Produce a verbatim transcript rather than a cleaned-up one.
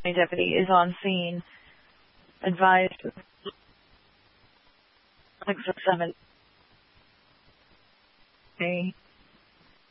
A deputy is on scene. Advised six oh seven. Okay.